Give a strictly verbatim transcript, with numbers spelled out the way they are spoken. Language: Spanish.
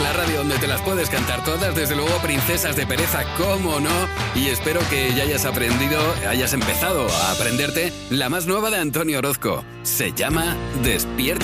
la radio donde te las puedes cantar todas, desde luego Princesas de Pereza, cómo no, y espero que ya hayas aprendido, hayas empezado a aprenderte la más nueva de Antonio Orozco. Se llama Despierta.